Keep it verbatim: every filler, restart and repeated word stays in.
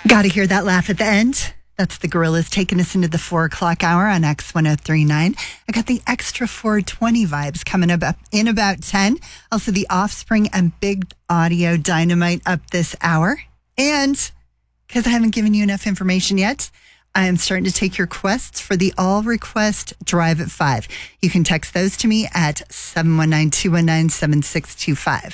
Gotta hear that laugh at the end. That's the Gorillas taking us into the four o'clock hour on X ten thirty-nine. I got the extra four twenty vibes coming up in about ten. Also the Offspring and Big Audio Dynamite up this hour. And because I haven't given you enough information yet, I am starting to take your requests for the all request drive at five. You can text those to me at seven one nine, two one nine, seven six two five.